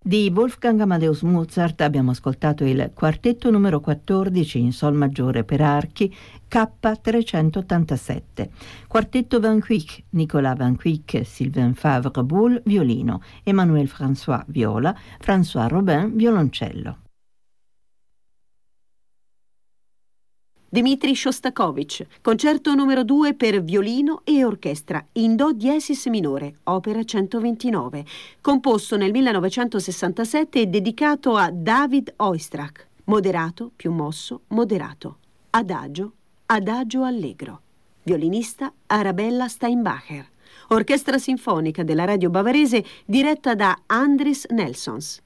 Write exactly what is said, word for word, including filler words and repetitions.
Di Wolfgang Amadeus Mozart abbiamo ascoltato il quartetto numero quattordici in sol maggiore per archi K trecentottantasette, quartetto Van Cuyck, Nicolas Van Cuyck, Sylvain Favre-Boule, violino, Emmanuel François, viola, François Robin, violoncello. Dmitri Shostakovich, concerto numero due per violino e orchestra in do diesis minore, opera centoventinove, composto nel millenovecentosessantasette e dedicato a David Oistrakh, moderato più mosso, moderato, adagio, adagio allegro, violinista Arabella Steinbacher, orchestra sinfonica della radio bavarese diretta da Andris Nelsons.